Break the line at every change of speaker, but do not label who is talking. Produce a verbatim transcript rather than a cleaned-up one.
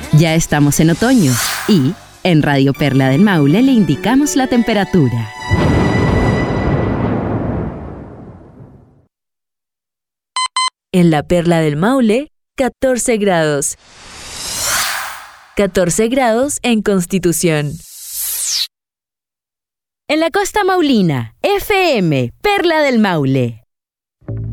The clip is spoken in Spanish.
Ya estamos en otoño y en Radio Perla del Maule le indicamos la temperatura.
En la Perla del Maule, catorce grados. catorce grados en Constitución.
En la costa maulina, F M, Perla del Maule.